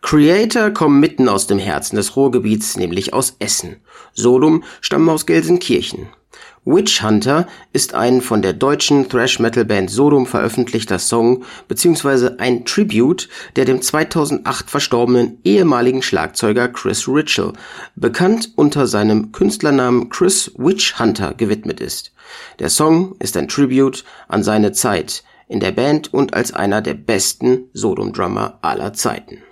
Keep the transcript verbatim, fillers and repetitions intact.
Creator kommen mitten aus dem Herzen des Ruhrgebiets, nämlich aus Essen. Sodom stammen aus Gelsenkirchen. Witch Hunter ist ein von der deutschen Thrash-Metal-Band Sodom veröffentlichter Song bzw. ein Tribute, der dem zweitausendacht verstorbenen ehemaligen Schlagzeuger Chris Ritchell, bekannt unter seinem Künstlernamen Chris Witch Hunter, gewidmet ist. Der Song ist ein Tribute an seine Zeit in der Band und als einer der besten Sodom-Drummer aller Zeiten.